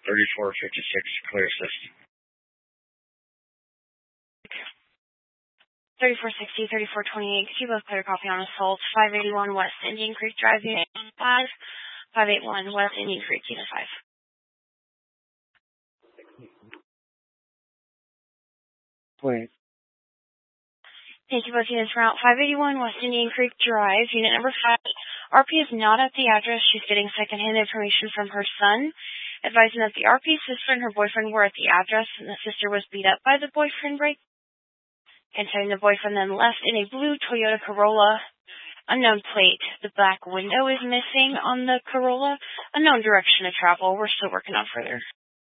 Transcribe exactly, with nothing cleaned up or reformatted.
thirty-four fifty-six, clear assist. thirty-four sixty, thirty-four twenty-eight, could you both clear copy on assault? five eighty-one West Indian Creek Drive, Unit five. five eighty-one West Indian Creek, Unit five. Wait. Thank you, both units. Route five eighty-one West Indian Creek Drive, Unit number five. R P is not at the address. She's getting secondhand information from her son, advising that the R P's sister and her boyfriend were at the address, and the sister was beat up by the boyfriend, right? And telling the boyfriend then left in a blue Toyota Corolla, unknown plate. The back window is missing on the Corolla. Unknown direction of travel. We're still working on further.